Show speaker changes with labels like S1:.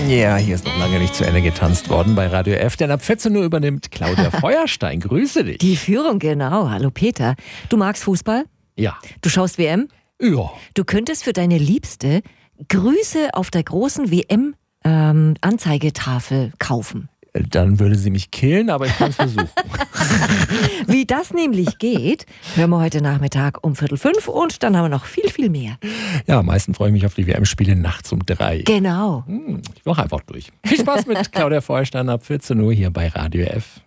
S1: Ja, hier ist noch lange nicht zu Ende getanzt worden bei Radio F, denn ab 14 Uhr übernimmt Claudia Feuerstein. Grüße dich.
S2: Die Führung, genau. Hallo Peter. Du magst Fußball?
S1: Ja.
S2: Du schaust WM?
S1: Ja.
S2: Du könntest für deine Liebste Grüße auf der großen WM-Anzeigetafel kaufen.
S1: Dann würde sie mich killen, aber ich kann es versuchen.
S2: Wie das nämlich geht, hören wir heute Nachmittag um 4:45 und dann haben wir noch viel, viel mehr.
S1: Ja, am meisten freue ich mich auf die WM-Spiele nachts um 3.
S2: Genau.
S1: Ich mache einfach durch. Viel Spaß mit Claudia Feuerstein ab 14 Uhr hier bei Radio F.